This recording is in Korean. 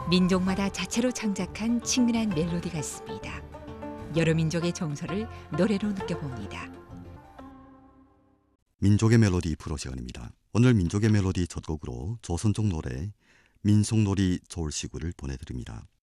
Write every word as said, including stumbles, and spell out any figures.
민족마다 자체로 창작한 친근한 멜로디 같습니다. 여러 민족의 정서를 노래로 느껴봅니다. 민족의 멜로디 프로 시간입니다. 오늘 민족의 멜로디 첫 곡으로 조선족 노래 민속놀이 좋을시구를 보내드립니다.